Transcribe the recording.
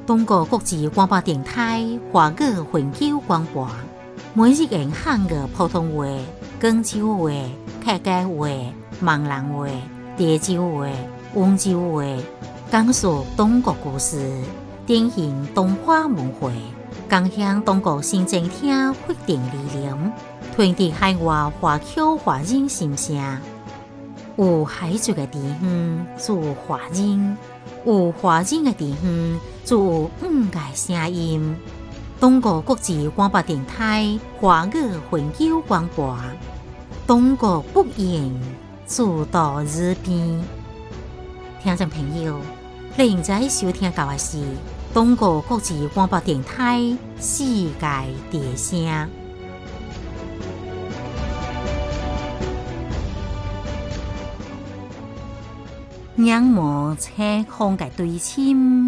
中国国际广播电台华语永久广播，每日用汉语普通话、广州话、客家话、闽南话、潮州话、温州话，讲述中国故事，展现东华文化，共享中国新政厅发展理念，传递海外华侨华人心声。有海族的地方，就有华人；有华人的地方，就有个声音。中国国际广播电台华语永久广播，中国不言，自到耳边。听众朋友，你现在收听到的是中国国际广播电台世界之声。仰望青空嘅对称。